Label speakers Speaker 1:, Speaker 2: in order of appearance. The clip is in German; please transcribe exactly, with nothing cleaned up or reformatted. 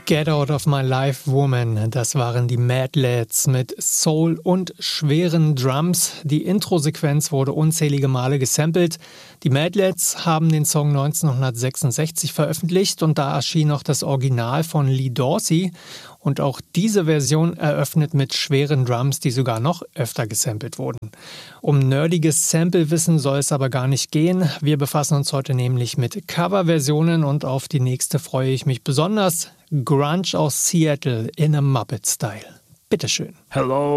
Speaker 1: Get Out of My Life Woman, das waren die Mad Lads mit Soul und schweren Drums. Die Intro-Sequenz wurde unzählige Male gesampelt. Die Mad Lads haben den Song neunzehnhundertsechsundsechzig veröffentlicht und da erschien auch das Original von Lee Dorsey. Und auch diese Version eröffnet mit schweren Drums, die sogar noch öfter gesampelt wurden. Um nerdiges Sample-Wissen soll es aber gar nicht gehen. Wir befassen uns heute nämlich mit Coverversionen und auf die nächste freue ich mich besonders. Grunge aus Seattle in a Muppet-Style. Bitteschön.
Speaker 2: Hello.